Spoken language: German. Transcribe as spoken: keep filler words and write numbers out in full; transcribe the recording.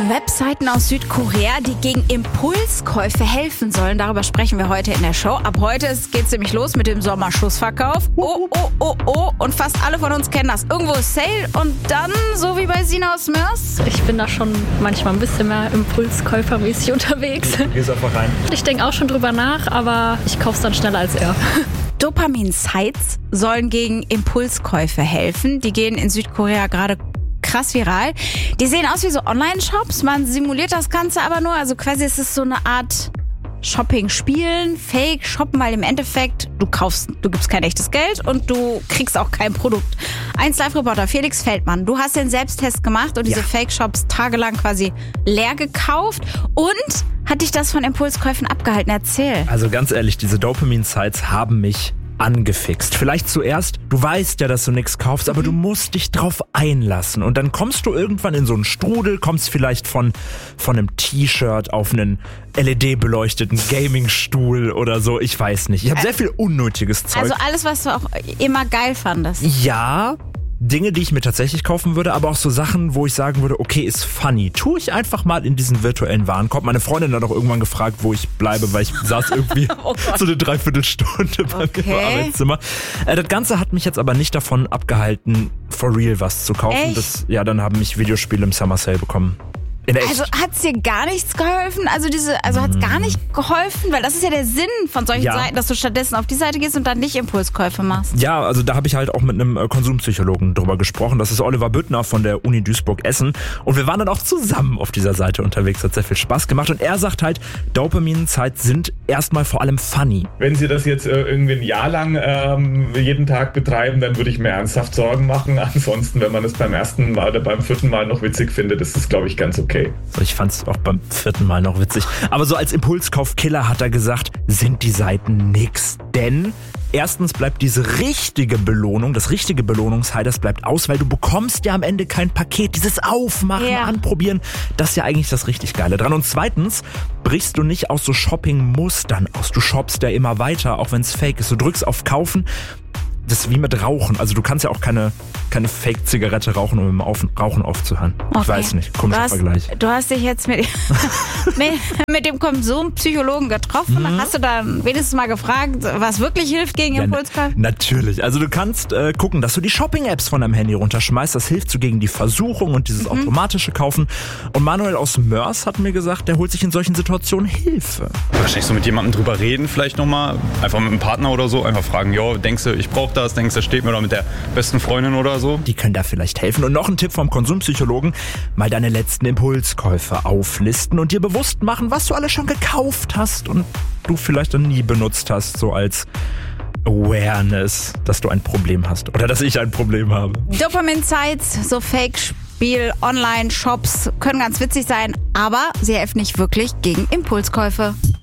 Webseiten aus Südkorea, die gegen Impulskäufe helfen sollen. Darüber sprechen wir heute in der Show. Ab heute geht es nämlich los mit dem Sommerschussverkauf. Oh, oh, oh, oh. Und fast alle von uns kennen das. Irgendwo ist Sale und dann, so wie bei Sina aus Mörs. Ich bin da schon manchmal ein bisschen mehr impulskäufermäßig unterwegs. Gehst einfach rein. Ich denke auch schon drüber nach, aber ich kaufe es dann schneller als er. Dopamin-Sites sollen gegen Impulskäufe helfen. Die gehen in Südkorea gerade krass viral. Die sehen aus wie so Online-Shops. Man simuliert das Ganze aber nur. Also quasi ist es so eine Art Shopping-Spielen, Fake-Shoppen, weil im Endeffekt du kaufst, du gibst kein echtes Geld und du kriegst auch kein Produkt. eins Live-Reporter Felix Feldmann, du hast den Selbsttest gemacht und diese ja. Fake-Shops tagelang quasi leer gekauft und hat dich das von Impulskäufen abgehalten? Erzähl. Also ganz ehrlich, diese Dopamin-Sites haben mich angefixt. Vielleicht zuerst, du weißt ja, dass du nichts kaufst, aber mhm. du musst dich drauf einlassen. Und dann kommst du irgendwann in so einen Strudel, kommst vielleicht von, von einem T-Shirt auf einen L E D-beleuchteten Gaming-Stuhl oder so. Ich weiß nicht. Ich habe sehr viel unnötiges Zeug. Also alles, was du auch immer geil fandest. Ja, Dinge, die ich mir tatsächlich kaufen würde, aber auch so Sachen, wo ich sagen würde, okay, ist funny. Tue ich einfach mal in diesen virtuellen Warenkorb. Meine Freundin hat auch irgendwann gefragt, wo ich bleibe, weil ich saß irgendwie oh so eine Dreiviertelstunde bei okay. mir im Arbeitszimmer. Äh, das Ganze hat mich jetzt aber nicht davon abgehalten, for real was zu kaufen. Das, ja, dann haben mich Videospiele im Summer Sale bekommen. In echt. Also hat's dir gar nichts geholfen? Also diese, also hat's gar nicht geholfen? Weil das ist ja der Sinn von solchen ja. Seiten, dass du stattdessen auf die Seite gehst und dann nicht Impulskäufe machst. Ja, also da habe ich halt auch mit einem Konsumpsychologen drüber gesprochen. Das ist Oliver Büttner von der Uni Duisburg-Essen. Und wir waren dann auch zusammen auf dieser Seite unterwegs. Hat sehr viel Spaß gemacht. Und er sagt halt, Dopamin-Sites sind erstmal vor allem funny. Wenn Sie das jetzt äh, irgendwie ein Jahr lang ähm, jeden Tag betreiben, dann würde ich mir ernsthaft Sorgen machen. Ansonsten, wenn man es beim ersten Mal oder beim vierten Mal noch witzig findet, ist es, glaube ich, ganz okay. Ich fand es auch beim vierten Mal noch witzig. Aber so als Impulskaufkiller hat er gesagt, sind die Seiten nix. Denn erstens bleibt diese richtige Belohnung, das richtige Belohnungshigh, das bleibt aus, weil du bekommst ja am Ende kein Paket. Dieses Aufmachen, yeah. Anprobieren, das ist ja eigentlich das richtig Geile dran. Und zweitens brichst du nicht aus so Shopping-Mustern aus. Du shoppst ja immer weiter, auch wenn es fake ist. Du drückst auf Kaufen. Das ist wie mit Rauchen. Also du kannst ja auch keine, keine Fake-Zigarette rauchen, um im auf, Rauchen aufzuhören. Okay. Ich weiß nicht, komischer du hast, Vergleich. Du hast dich jetzt mit, mit, mit dem Konsumpsychologen getroffen. Mhm. Hast du dann wenigstens mal gefragt, was wirklich hilft gegen ja, Impulskäufe? Natürlich. Also du kannst äh, gucken, dass du die Shopping-Apps von deinem Handy runterschmeißt. Das hilft so gegen die Versuchung und dieses mhm. automatische Kaufen. Und Manuel aus Mörs hat mir gesagt, der holt sich in solchen Situationen Hilfe. Wahrscheinlich so mit jemandem drüber reden vielleicht nochmal. Einfach mit einem Partner oder so. Einfach fragen, jo, denkst du, ich brauche das, denkst du, das steht mir doch mit der besten Freundin oder so. Die können da vielleicht helfen. Und noch ein Tipp vom Konsumpsychologen, mal deine letzten Impulskäufe auflisten und dir bewusst machen, was du alles schon gekauft hast und du vielleicht dann nie benutzt hast, so als Awareness, dass du ein Problem hast oder dass ich ein Problem habe. Dopamin-Sites, so Fake-Spiel, Online-Shops können ganz witzig sein, aber sie helfen nicht wirklich gegen Impulskäufe.